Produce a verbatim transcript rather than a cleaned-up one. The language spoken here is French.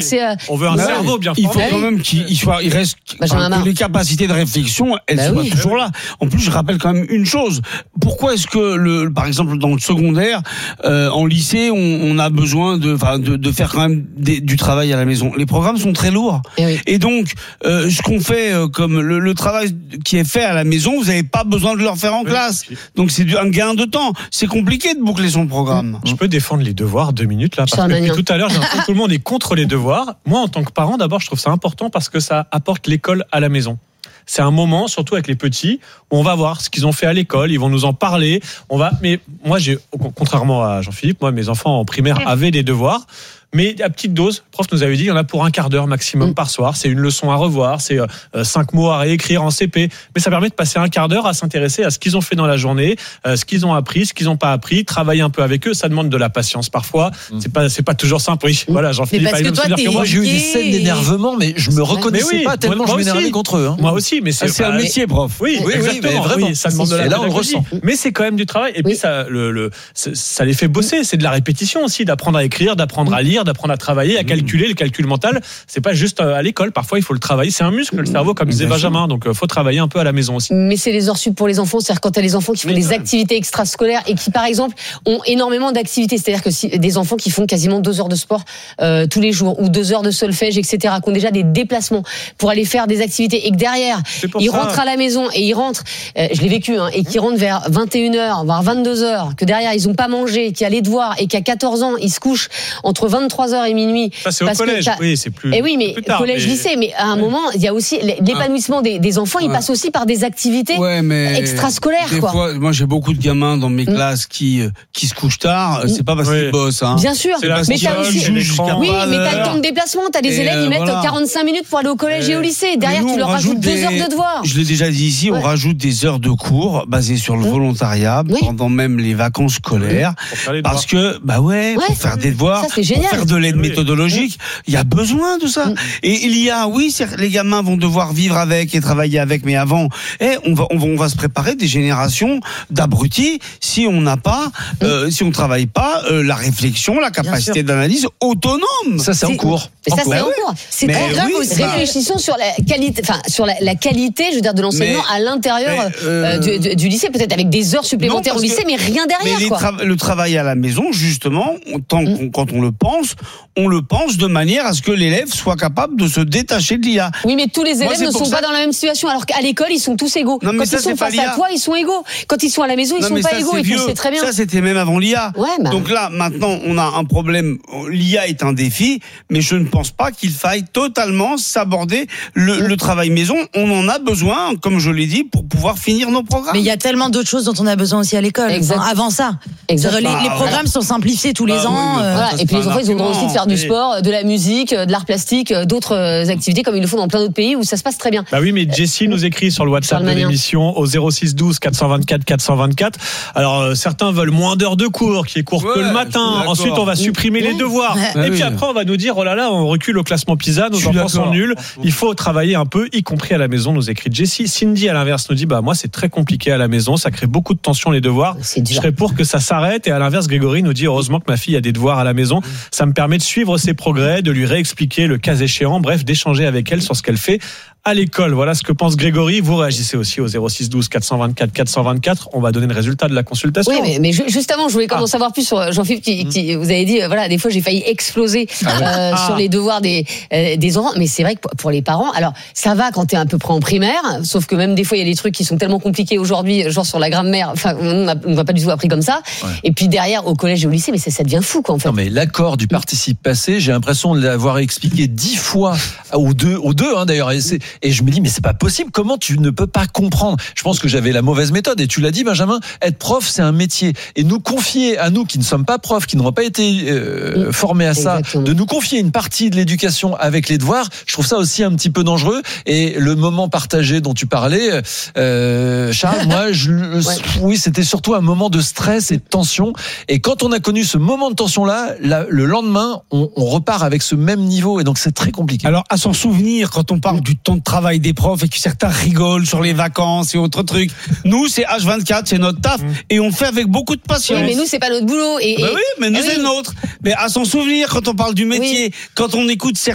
c'est. Euh, on veut un bah cerveau bien formé. Il faut bah quand même qu'il soit, il reste, enfin, que les capacités de réflexion, elles bah soient oui. toujours là. En plus, je rappelle quand même une chose. Pourquoi est-ce que le, par exemple, dans le secondaire, euh, en lycée, on, on a besoin de, enfin, de, de faire quand même des, du travail à la maison. Les programmes sont très lourds. Et, oui. Et donc, euh, ce qu'on fait, euh, comme le, le travail qui est fait à la maison, vous n'avez pas besoin de le refaire en oui. classe. Donc, c'est un gain de temps. C'est compliqué de boucler son programme. Je peux défendre les devoirs deux minutes là, parce que depuis tout à l'heure, j'ai l'impression que tout le monde est contre les devoirs. Moi, en tant que parent, d'abord, je trouve ça important parce que ça apporte l'école à la maison. C'est un moment, surtout avec les petits, où on va voir ce qu'ils ont fait à l'école, ils vont nous en parler. On va, mais moi, j'ai, contrairement à Jean-Philippe, moi, mes enfants en primaire avaient des devoirs. Mais à petite dose, le prof nous avait dit, il y en a pour un quart d'heure maximum mmh. par soir. C'est une leçon à revoir, c'est euh, cinq mots à réécrire en C P. Mais ça permet de passer un quart d'heure à s'intéresser à ce qu'ils ont fait dans la journée, euh, ce qu'ils ont appris, ce qu'ils n'ont pas appris, travailler un peu avec eux. Ça demande de la patience parfois. Mmh. C'est pas, c'est pas toujours simple. Oui, mmh. voilà, Jean-Philippe a que toi, dire que moi, j'ai eu des scènes d'énervement, mais je me reconnaissais oui, pas tellement moi, moi je m'énervais contre eux. Hein. Moi aussi, mais c'est, c'est un métier, prof. Oui, oui exactement. Oui, vraiment. Oui, ça demande de la là, on le ressent. Mais c'est quand même du travail. Et puis ça, le, le, ça les fait bosser. C'est de la répétition aussi, d'apprendre à écrire, d'apprendre à lire, d'apprendre à travailler, à calculer. Le calcul mental, c'est pas juste à l'école. Parfois, il faut le travailler. C'est un muscle, le cerveau, comme disait Benjamin. Donc, il faut travailler un peu à la maison aussi. Mais c'est les heures sup pour les enfants. C'est-à-dire quand tu as les enfants qui font oui, des activités extrascolaires et qui, par exemple, ont énormément d'activités. C'est-à-dire que si, des enfants qui font quasiment deux heures de sport euh, tous les jours ou deux heures de solfège, et cetera, qui ont déjà des déplacements pour aller faire des activités et que derrière, ils ça. rentrent à la maison et ils rentrent, euh, je l'ai vécu, hein, et qui rentrent vers vingt et une heures, voire vingt-deux heures, que derrière, ils ont pas mangé, qu'il y a les devoirs et qu'à quatorze ans, ils se couchent entre vingt-trois heures et minuit. Ça, c'est au collège. Oui, c'est plus. Et oui, mais plus tard, collège, mais... lycée, mais à un ouais. moment, il y a aussi l'épanouissement des, des enfants. Ouais. Il passe aussi par des activités ouais, mais extrascolaires, des quoi. Fois, moi, j'ai beaucoup de gamins dans mes mmh. classes qui qui se couchent tard. C'est pas parce oui. qu'ils bossent, hein. Bien sûr. C'est parce mais t'as aussi. Oui, mais t'as le temps de déplacement. T'as des et élèves, ils mettent voilà. quarante-cinq minutes pour aller au collège et, et au lycée. Derrière, nous, tu leur rajoutes deux des... heures de devoirs. Je l'ai déjà dit ici, ouais. on rajoute des heures de cours basées sur le mmh. volontariat oui. pendant même les vacances scolaires, oui. parce que bah ouais, ouais, pour faire des devoirs, ça, pour faire de l'aide méthodologique, il y a besoin de ça. Et il y a, oui, les gamins vont devoir vivre avec et travailler avec, mais avant, eh, on va, on va, on va se préparer des générations d'abrutis si on n'a pas, euh, si on travaille pas euh, la réflexion, la capacité d'analyse autonome. Ça, c'est en cours. Mais ça, en c'est en cours. C'est très grave aussi. Réfléchissons sur la qualité, enfin, sur la, la qualité, je veux dire, de l'enseignement mais, à l'intérieur mais, euh, du, du, du lycée, peut-être avec des heures supplémentaires non, au lycée, que, mais rien derrière, mais quoi. Tra- le travail à la maison, justement, tant mm. quand on le pense, on le pense de manière à ce que l'élève soit capable de se détacher de l'I A. Oui, mais tous les élèves Moi, ne sont ça... pas dans la même situation, alors qu'à l'école, ils sont tous égaux. Non, quand ça, ils sont face à toi, ils sont égaux. Quand ils sont à la maison, ils ne sont pas ça, égaux, et tu le sais très bien. Ça, c'était même avant l'I A. Ouais, bah... Donc là, maintenant, on a un problème. L'I A est un défi, mais je ne pense pas qu'il faille totalement s'aborder le, mm. le travail maison. On en a besoin, comme je l'ai dit, pour pouvoir finir nos programmes. Mais il y a tellement d'autres choses dont on a besoin aussi à l'école. Enfin, avant ça. Les, les programmes voilà. sont simplifiés tous les bah, ans. Oui, euh... voilà. Et puis les enfants, ils ont le droit aussi de faire du sport, de la musique, de l'art plastique, d'autres activités comme ils le font dans plein d'autres pays où ça se passe très bien. Bah oui, mais Jessie nous écrit sur le WhatsApp de l'émission au zéro six douze quatre cent vingt-quatre quatre cent vingt-quatre. Alors euh, certains veulent moins d'heures de cours, qui est court ouais, que le matin. Ensuite, on va supprimer ouais. les devoirs. Ouais. Et puis après, on va nous dire oh là là, on recule au classement PISA, nos enfants sont nuls. Il faut travailler un peu, y compris à la maison. Nous écrit Jessie. Cindy à l'inverse nous dit bah moi c'est très compliqué à la maison, ça crée beaucoup de tension les devoirs. Je serais pour que ça s'arrête. Et à l'inverse, Grégory nous dit heureusement que ma fille a des devoirs à la maison. Ça me permet de suivre ses progrès, de lui réexpliquer le cas échéant, bref, d'échanger avec elle sur ce qu'elle fait à l'école. Voilà ce que pense Grégory. Vous réagissez aussi au zéro six douze quatre cent vingt-quatre quatre cent vingt-quatre. On va donner le résultat de la consultation. Oui, mais, mais juste avant, je voulais quand même ah. en savoir plus sur Jean-Philippe qui, qui vous avez dit, voilà, des fois j'ai failli exploser ah oui. euh, ah. sur les devoirs des euh, des enfants. Mais c'est vrai que pour les parents, alors ça va quand t'es à peu près en primaire, sauf que même des fois il y a des trucs qui sont tellement compliqués aujourd'hui, genre sur la grammaire. Enfin, on ne va pas du tout appris comme ça. Ouais. Et puis derrière au collège et au lycée, mais ça, ça devient fou quoi en fait. Non mais l'accord du participe passé, j'ai l'impression de l'avoir expliqué dix fois aux deux, aux deux hein, d'ailleurs. Et, c'est, et je me dis mais c'est pas possible. Comment tu ne peux pas comprendre? Je pense que j'avais la mauvaise méthode. Et tu l'as dit, Benjamin, être prof, c'est un métier. Et nous confier à nous qui ne sommes pas profs, qui n'auront pas été euh, formés à ça, exactement. De nous confier une partie de l'éducation avec les devoirs, je trouve ça aussi un petit peu dangereux. Et le moment partagé dont tu parlais, euh, Charles, moi, je, ouais. oui, c'était surtout un moment de stress et de tension. Et quand on a connu ce moment de tension-là, la, le lendemain, on, on repart avec ce même niveau. Et donc, c'est très compliqué. Alors, à s'en souvenir, quand on parle du temps de travail des profs et que certains rigolent sur les vacances et autres trucs. Nous, c'est H vingt-quatre, c'est notre taf mmh. et on fait avec beaucoup de patience. Oui, mais nous, c'est pas notre boulot. Et, bah et... oui, mais nous, ah c'est oui. le nôtre. Mais à s'en souvenir, quand on parle du métier, oui. quand on écoute certains